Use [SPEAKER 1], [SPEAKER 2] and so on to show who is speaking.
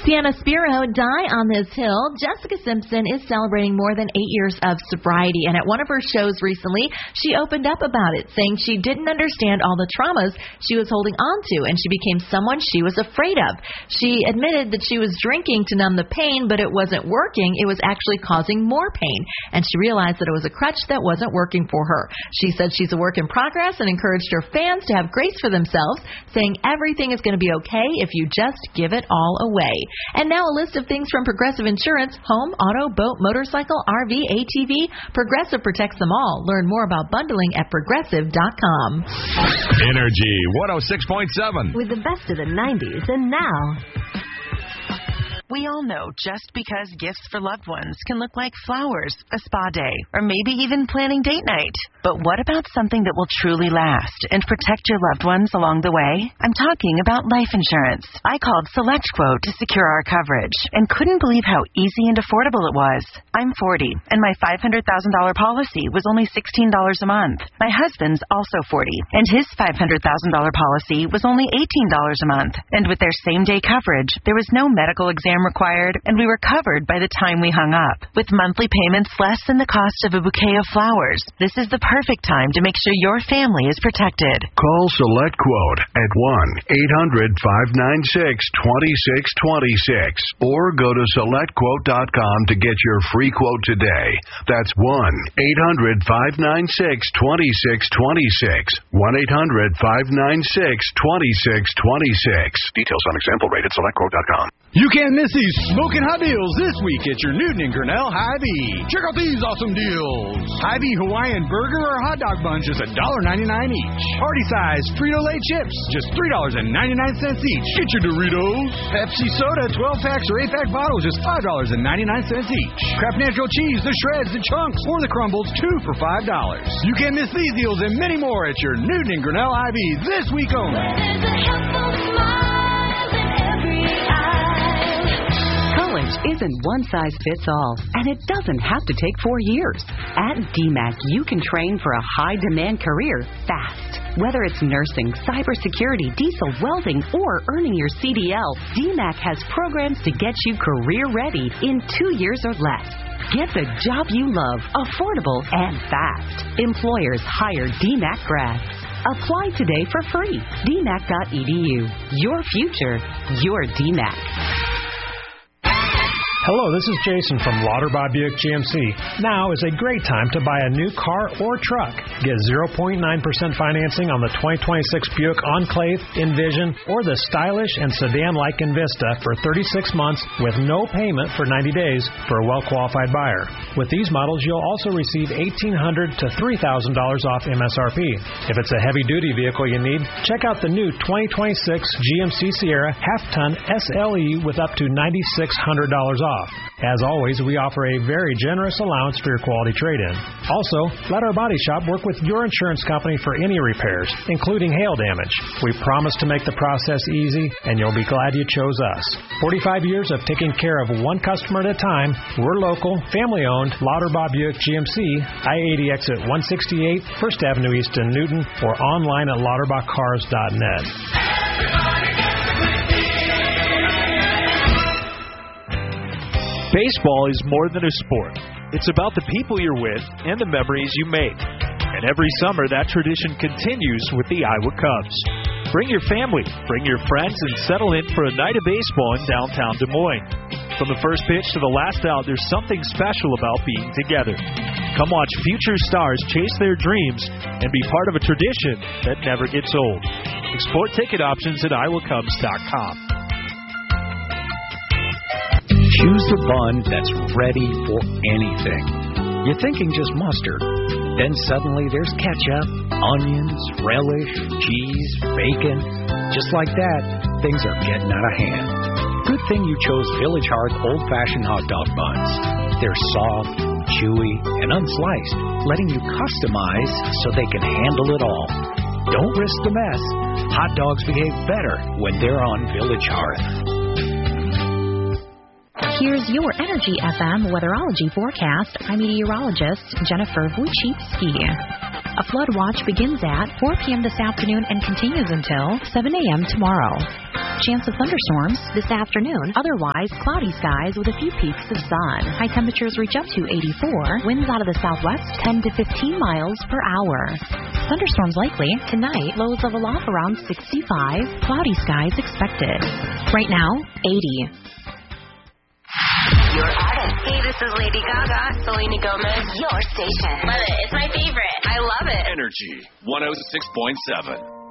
[SPEAKER 1] Sienna Spiro, Die on This Hill. Jessica Simpson is celebrating more than 8 years of sobriety, and at one of her shows recently, she opened up about it, saying she didn't understand all the traumas she was holding on to, and she became someone she was afraid of. She admitted that she was drinking to numb the pain, but it wasn't working. It was actually causing more pain, and she realized that it was a crutch that wasn't working for her. She said she's a work in progress and encouraged her fans to have grace for themselves, saying everything is going to be okay if you just give it all away. And now a list of things from Progressive Insurance: home, auto, boat, motorcycle, RV, ATV. Progressive protects them all. Learn more about bundling at Progressive.com.
[SPEAKER 2] Energy 106.7.
[SPEAKER 3] With the best of the 90s and now.
[SPEAKER 4] We all know just because gifts for loved ones can look like flowers, a spa day, or maybe even planning date night. But what about something that will truly last and protect your loved ones along the way? I'm talking about life insurance. I called SelectQuote to secure our coverage and couldn't believe how easy and affordable it was. I'm 40, and my $500,000 policy was only $16 a month. My husband's also 40, and his $500,000 policy was only $18 a month. And with their same-day coverage, there was no medical exam required, and we were covered by the time we hung up. With monthly payments less than the cost of a bouquet of flowers, this is the perfect time to make sure your family is protected.
[SPEAKER 5] Call SelectQuote at 1-800-596-2626 or go to SelectQuote.com to get your free quote today. That's 1-800-596-2626. 1-800-596-2626. Details on example rate at SelectQuote.com.
[SPEAKER 6] You can't miss these smoking hot deals this week at your Newton and Grinnell Hy-Vee. Check out these awesome deals. Hy-Vee Hawaiian burger or hot dog bun, just $1.99 each. Party size Frito-Lay chips, just $3.99 each. Get your Doritos. Pepsi soda, 12 packs or 8-pack bottles, just $5.99 each. Kraft Natural cheese, the shreds, the chunks, or the crumbles, 2 for $5. You can't miss these deals and many more at your Newton and Grinnell Hy-Vee this week only.
[SPEAKER 3] College isn't one size fits all, and it doesn't have to take 4 years. At DMAC, you can train for a high-demand career fast. Whether it's nursing, cybersecurity, diesel welding, or earning your CDL, DMAC has programs to get you career-ready in 2 years or less. Get the job you love, affordable and fast. Employers hire DMAC grads. Apply today for free. DMAC.edu. Your future, your DMAC.
[SPEAKER 7] Hello, this is Jason from Lauterbach Buick GMC. Now is a great time to buy a new car or truck. Get 0.9% financing on the 2026 Buick Enclave, Envision, or the stylish and sedan-like Envista for 36 months with no payment for 90 days for a well-qualified buyer. With these models, you'll also receive $1,800 to $3,000 off MSRP. If it's a heavy-duty vehicle you need, check out the new 2026 GMC Sierra half-ton SLE with up to $9,600 off. As always, we offer a very generous allowance for your quality trade-in. Also, let our body shop work with your insurance company for any repairs, including hail damage. We promise to make the process easy, and you'll be glad you chose us. 45 years of taking care of one customer at a time. We're local, family-owned, Lauterbach Buick GMC, I-80 exit 168, 1st Avenue East in Newton, or online at lauterbachcars.net.
[SPEAKER 8] Baseball is more than a sport. It's about the people you're with and the memories you make. And every summer, that tradition continues with the Iowa Cubs. Bring your family, bring your friends, and settle in for a night of baseball in downtown Des Moines. From the first pitch to the last out, there's something special about being together. Come watch future stars chase their dreams and be part of a tradition that never gets old. Explore ticket options at iowacubs.com.
[SPEAKER 9] Choose the bun that's ready for anything. You're thinking just mustard. Then suddenly there's ketchup, onions, relish, cheese, bacon. Just like that, things are getting out of hand. Good thing you chose Village Hearth old-fashioned hot dog buns. They're soft, chewy, and unsliced, letting you customize so they can handle it all. Don't risk the mess. Hot dogs behave better when they're on Village Hearth.
[SPEAKER 10] Here's your Energy FM weatherology forecast. I'm meteorologist Jennifer Wojcicki. A flood watch begins at 4 p.m. this afternoon and continues until 7 a.m. tomorrow. Chance of thunderstorms this afternoon. Otherwise, cloudy skies with a few peaks of sun. High temperatures reach up to 84. Winds out of the southwest 10 to 15 miles per hour. Thunderstorms likely. Tonight, lows level off around 65. Cloudy skies expected. Right now, 80.
[SPEAKER 11] Your artist. Hey, this is Lady Gaga. Selena Gomez. Your station. Love it. It's my favorite. I love it.
[SPEAKER 2] Energy 106.7.